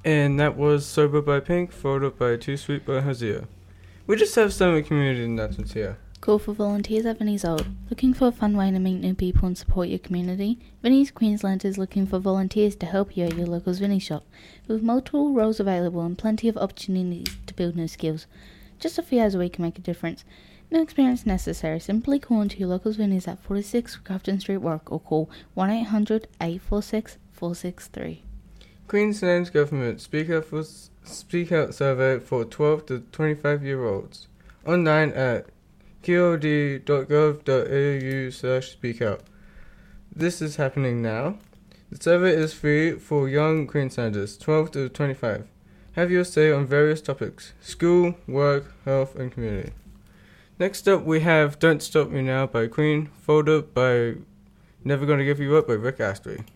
And that was Sober by Pink, followed by Too Sweet by Hosea. We just have some community announcements here. Call for volunteers at Vinnie's Old. Looking for a fun way to meet new people and support your community? Vinnie's Queensland is looking for volunteers to help you at your local Vinnie shop. With multiple roles available and plenty of opportunities to build new skills. Just a few hours a week can make a difference. No experience necessary. Simply call into your local Vinnie's at 46 Grafton Street Work or call 1-800-846-463. Queensland's government Speak Out survey for 12 to 25-year-olds. Online at qld.gov.au/speakout. This is happening now. The survey is free for young Queenslanders, 12 to 25. Have your say on various topics: school, work, health, and community. Next up, we have Don't Stop Me Now by Queen, followed by Never Gonna Give You Up by Rick Astley.